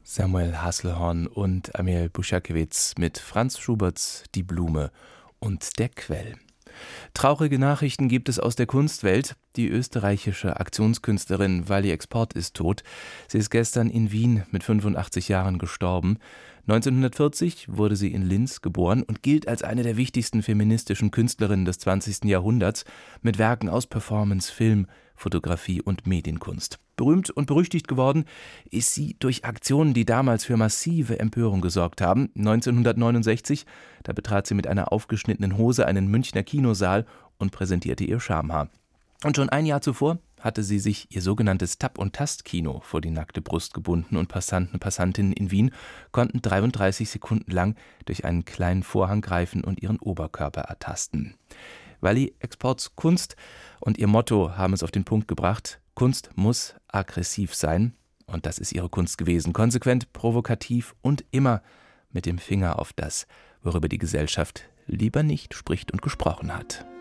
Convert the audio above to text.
Samuel Hasselhorn und Amir Buschakiewicz mit Franz Schuberts Die Blume und der Quell. Traurige Nachrichten gibt es aus der Kunstwelt. Die österreichische Aktionskünstlerin Vali Export ist tot. Sie ist gestern in Wien mit 85 Jahren gestorben. 1940 wurde sie in Linz geboren und gilt als eine der wichtigsten feministischen Künstlerinnen des 20. Jahrhunderts mit Werken aus Performance, Film, Fotografie und Medienkunst. Berühmt und berüchtigt geworden ist sie durch Aktionen, die damals für massive Empörung gesorgt haben. 1969, da betrat sie mit einer aufgeschnittenen Hose einen Münchner Kinosaal und präsentierte ihr Schamhaar. Und schon ein Jahr zuvor hatte sie sich ihr sogenanntes Tap- und Tast-Kino vor die nackte Brust gebunden und Passanten und Passantinnen in Wien konnten 33 Sekunden lang durch einen kleinen Vorhang greifen und ihren Oberkörper ertasten. Vali Exports Kunst und ihr Motto haben es auf den Punkt gebracht: Kunst muss aggressiv sein. Und das ist ihre Kunst gewesen. Konsequent, provokativ und immer mit dem Finger auf das, worüber die Gesellschaft lieber nicht spricht und gesprochen hat.